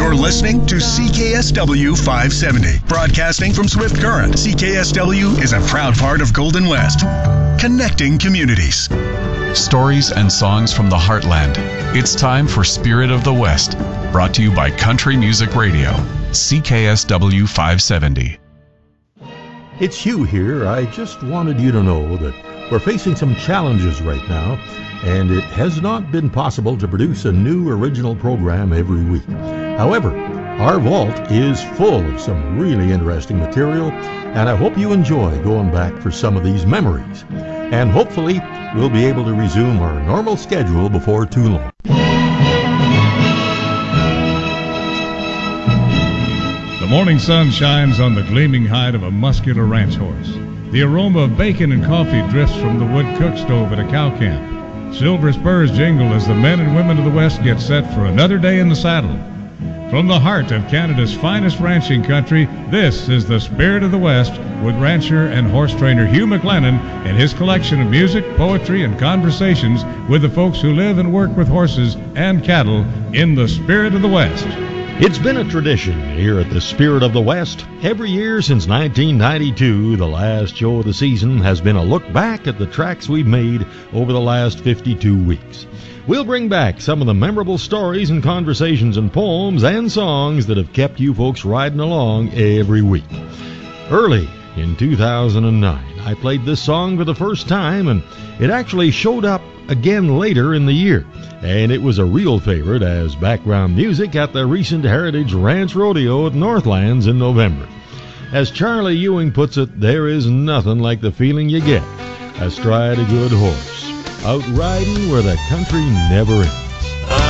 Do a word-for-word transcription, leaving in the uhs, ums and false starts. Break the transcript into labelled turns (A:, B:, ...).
A: You're listening to C K S W five seventy, broadcasting from Swift Current. C K S W is a proud part of Golden West, connecting communities.
B: Stories and songs from the heartland. It's time for Spirit of the West, brought to you by Country Music Radio, C K S W five seventy.
C: It's Hugh here. I just wanted you to know that we're facing some challenges right now, and it has not been possible to produce a new original program every week. However, our vault is full of some really interesting material, and I hope you enjoy going back for some of these memories. And hopefully, we'll be able to resume our normal schedule before too long.
D: The morning sun shines on the gleaming hide of a muscular ranch horse. The aroma of bacon and coffee drifts from the wood cook stove at a cow camp. Silver spurs jingle as the men and women of the West get set for another day in the saddle. From the heart of Canada's finest ranching country, this is the Spirit of the West with rancher and horse trainer Hugh McLennan and his collection of music, poetry, and conversations with the folks who live and work with horses and cattle in the Spirit of the West.
C: It's been a tradition here at the Spirit of the West. Every year since nineteen ninety-two, the last show of the season has been a look back at the tracks we've made over the last fifty-two weeks. We'll bring back some of the memorable stories and conversations and poems and songs that have kept you folks riding along every week. Early in two thousand nine, I played this song for the first time, and it actually showed up again later in the year. And it was a real favorite as background music at the recent Heritage Ranch Rodeo at Northlands in November. As Charlie Ewing puts it, there is nothing like the feeling you get astride a good horse, out riding where the country never ends.